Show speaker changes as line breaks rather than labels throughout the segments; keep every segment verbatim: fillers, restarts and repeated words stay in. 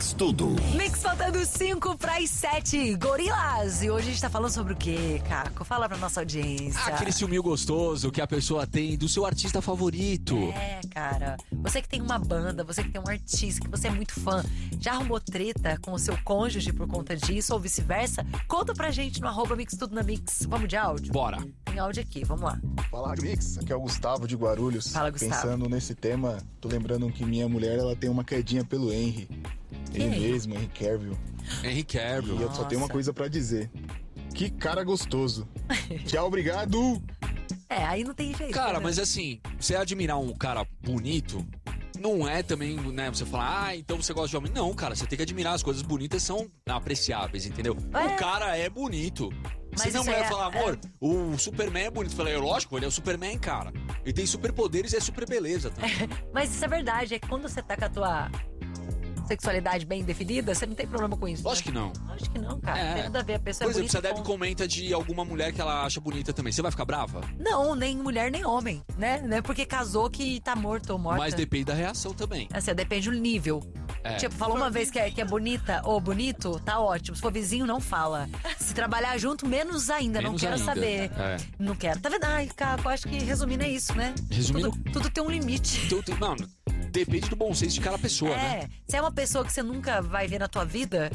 Mix Tudo.
Mix faltando cinco para as sete. Gorilas. E hoje a gente tá falando sobre o quê, Caco? Fala pra nossa audiência.
Aquele ciúminho gostoso que a pessoa tem do seu artista favorito.
É, cara. Você que tem uma banda, você que tem um artista, que você é muito fã, já arrumou treta com o seu cônjuge por conta disso ou vice-versa? Conta pra gente no arroba Mix Tudo na Mix. Vamos de áudio?
Bora.
Tem áudio aqui, vamos lá.
Fala, Rádio Mix. Aqui é o Gustavo de Guarulhos.
Fala, Gustavo.
Pensando nesse tema, tô lembrando que minha mulher, ela tem uma quedinha pelo Henry. Ele
Henry?
mesmo, Henry Cavill.
Henry Cavill.
E eu só tenho uma
Nossa.
coisa pra dizer. Que cara gostoso. Tchau, obrigado.
É, aí não tem jeito.
Cara,
né?
mas assim, você admirar um cara bonito não é também, né, você falar, ah, então você gosta de homem. Não, cara, você tem que admirar, as coisas bonitas são apreciáveis, entendeu?
É.
O cara é bonito.
Mas
Se não
isso
mulher
é-
falar, amor, o Superman é bonito. Eu falei, lógico, ele é o Superman, cara. Ele tem superpoderes e é super beleza também.
Mas isso é verdade, é que quando você tá com a tua sexualidade bem definida, você não tem problema com isso.
Lógico
né?
que não.
Acho que não, cara.
É.
Tem nada a ver, a pessoa
Por
é
exemplo, se a
bonita.
Debbie
com-
comenta de alguma mulher que ela acha bonita também, você vai ficar brava?
Não, nem mulher, nem homem, né? Não é porque casou que tá morto ou morta.
Mas depende da reação também.
Assim, depende do nível.
É.
Tipo, falou uma vez que é, que é bonita ou bonito, tá ótimo. Se for vizinho, não fala. Se trabalhar junto, menos ainda.
Menos
não quero
ainda.
saber.
É.
Não quero. Tá vendo? Ai, Caco, acho que resumindo é isso, né?
Resumindo-
Tudo, tudo tem um limite.
Então, tem- não, depende do bom senso de cada pessoa, né?
É, se é uma pessoa que você nunca vai ver na tua vida,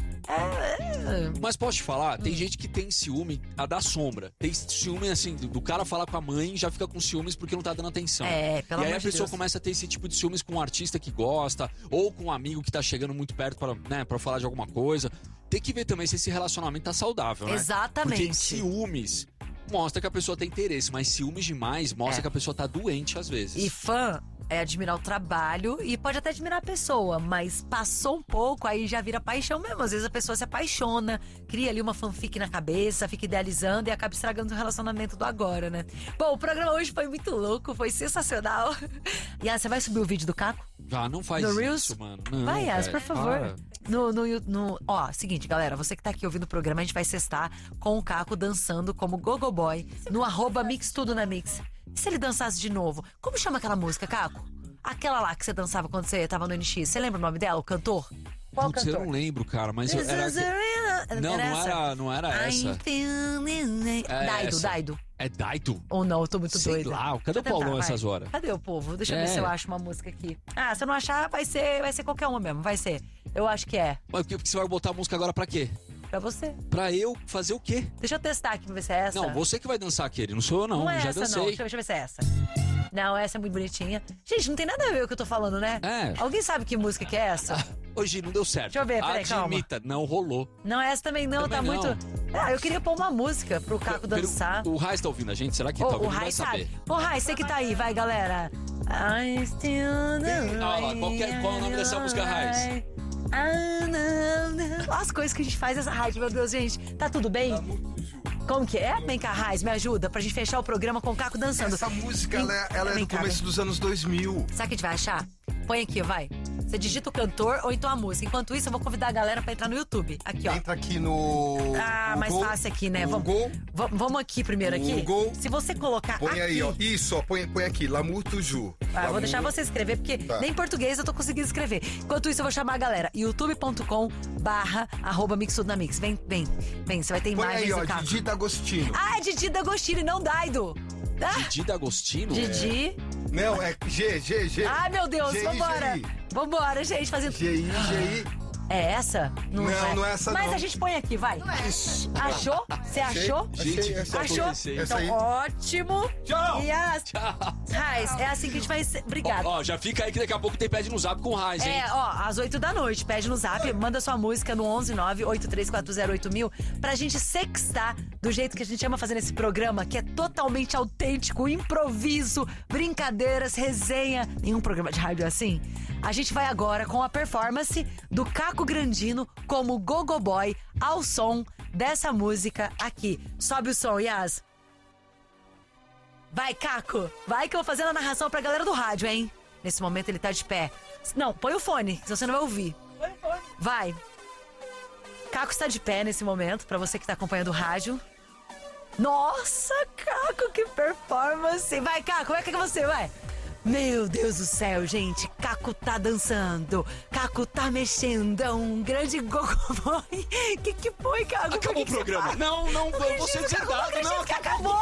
é...
Mas posso te falar,
Hum.
tem gente que tem ciúme a da sombra. Tem ciúme, assim, do, do cara falar com a mãe e já fica com ciúmes porque não tá dando atenção.
É, pelo
E aí
amor
a
de
pessoa
Deus.
começa a ter esse tipo de ciúmes com um artista que gosta, ou com um amigo que tá chegando muito perto pra, né, pra falar de alguma coisa. Tem que ver também se esse relacionamento tá saudável, né?
Exatamente.
Porque ciúmes mostra que a pessoa tem interesse, mas ciúmes demais mostra
É.
que a pessoa tá doente às vezes.
E fã é admirar o trabalho e pode até admirar a pessoa, mas passou um pouco, aí já vira paixão mesmo. Às vezes a pessoa se apaixona, cria ali uma fanfic na cabeça, fica idealizando e acaba estragando o relacionamento do agora, né? Bom, o programa hoje foi muito louco, foi sensacional. E ah, você vai subir o vídeo do Caco?
Ah, não faz
No
isso,
Reels?
mano. Não,
Vai, Yas,
velho,
por favor.
para.
No, no, no, ó, seguinte, galera, você que tá aqui ouvindo o programa, a gente vai cestar com o Caco dançando como Gogo Boy no arroba Mix Tudo na Mix. E se ele dançasse de novo? Como chama aquela música, Caco? Aquela lá que você dançava quando você tava no N X. Você lembra o nome dela, o cantor? Qual
Putz, eu
cantor?
não lembro, cara, mas eu, era... Não, não
essa?
era, não era essa.
I'm feeling-
É
Daido,
essa.
Daido.
É Daido?
Ou não, eu tô muito
Sei
doida.
lá, cadê
Deixa eu
o Paulão
tentar, vai.
essas horas?
Cadê o povo? Deixa eu
É.
ver se eu acho uma música aqui. Ah, se eu não achar, vai ser, vai ser qualquer uma mesmo, vai ser. Eu acho que é.
Mas porque você vai botar a música agora pra quê?
Pra você.
Pra eu fazer o quê?
Deixa eu testar aqui pra ver se é essa.
Não, você que vai dançar aquele, não sou eu não,
Não é
já
essa,
dancei.
não. Deixa eu, deixa eu ver se é essa. Não, essa é muito bonitinha. Gente, não tem nada a ver com o que eu tô falando, né?
É.
Alguém sabe que música que é essa?
Hoje não deu certo.
Deixa eu ver, peraí, calma.
Admita, não rolou.
Não, essa também não,
Também
tá
não.
muito. Ah, eu queria pôr uma música pro Caco dançar.
O, o Raiz tá ouvindo a gente? Será que
Ô,
tá
o
ouvindo? Vai
Rai
saber.
sabe. Ô, Rai, você que tá aí, vai, galera. I still know.
Ah, lá, qual que é- qual é o nome dessa música, Raiz?
Ah, não, não. As coisas que a gente faz nessa rádio, meu Deus, gente. Tá tudo bem? Como que é? Vem cá, Raiz, me ajuda pra gente fechar o programa com o Caco dançando.
Essa música, ela, é- ela é
Vem
do
cá,
começo
vem.
dos anos dois mil.
Sabe o que a gente vai achar? Põe aqui, vai. Você digita o cantor ou então a música. Enquanto isso, eu vou convidar a galera pra entrar no YouTube. Aqui, ó.
Entra aqui no...
Ah, mais
Google,
fácil aqui, né? Vamos,
Google,
va- vamos aqui primeiro aqui.
Google.
Se você colocar
põe
aqui...
aí, ó. Isso, ó, põe, põe aqui, Lamour Tuju.
Ah, eu vou deixar você escrever, porque
Tá.
nem em português eu tô conseguindo escrever. Enquanto isso, eu vou chamar a galera. youtube ponto com barra arroba Mix Tudo na Mix. Vem, vem, vem. Você vai ter
Põe
imagens
aí, ó,
do Caco.
Didi D'Agostino.
Ah, é Didi D'Agostino e não Daido. Ah,
Didi D'Agostino?
Didi.
Não, é G, G, G.
Ai, meu Deus,
G I,
vambora.
G I.
Vambora, gente, fazendo...
G I, G I.
É essa?
Não, não é essa,
Mas
não.
a gente põe aqui, vai.
Isso.
Achou? Você achou?
Gente,
Achei, essa
Achou?
aqui. Essa
Então,
aí.
ótimo.
Tchau.
E as...
Tchau.
Raiz, é assim que a gente vai ser... Obrigada.
Ó, já fica aí que daqui a pouco tem pede no zap com o Raiz, hein?
É, ó, às oito da noite, pede no zap, manda sua música no onze nove oito três quatro zero oito mil pra gente sextar do jeito que a gente ama fazer nesse programa, que é totalmente autêntico, improviso, brincadeiras, resenha. Nenhum programa de rádio é assim. A gente vai agora com a performance do Caco Grandino como Gogo Boy ao som dessa música aqui. Sobe o som, Yas. Vai, Caco. Vai que eu vou fazendo a narração pra galera do rádio, hein? Nesse momento ele tá de pé. Não, põe o fone, senão você não vai ouvir. Vai. Caco está de pé nesse momento, pra você que tá acompanhando o rádio. Nossa, Caco, que performance. Vai, Caco, como é que é você, vai? Meu Deus do céu, gente. Caco tá dançando. Caco tá mexendo. É um grande gogoboy. Que que foi, Caco?
Acabou o programa. Não, não, eu vou ser deserdado. Não,
que acabou.